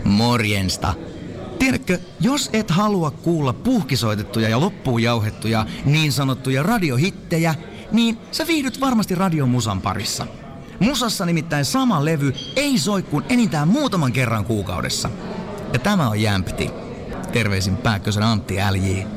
Morjensta. Tiedätkö, jos et halua kuulla puhkisoitettuja ja loppuun jauhettuja niin sanottuja radiohittejä, niin sä viihdyt varmasti radiomusan parissa. Musassa nimittäin sama levy ei soi kuin enintään muutaman kerran kuukaudessa. Ja tämä on Jämpti. Terveisin Pääkkösen Antti L.J.